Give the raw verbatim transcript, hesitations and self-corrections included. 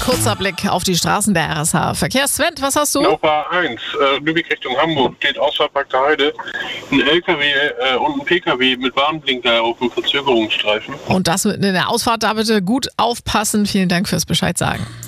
kurzer Blick auf die Straßen der R S H. Verkehrssven, was hast du? Laufer eins, äh, Lübeck Richtung Hamburg, steht Ausfahrt Bagda Heide. Ein L K W äh, und ein P K W mit Warnblinker auf dem Verzögerungsstreifen. Und das mitten in der Ausfahrt, da bitte gut aufpassen. Vielen Dank fürs Bescheid sagen.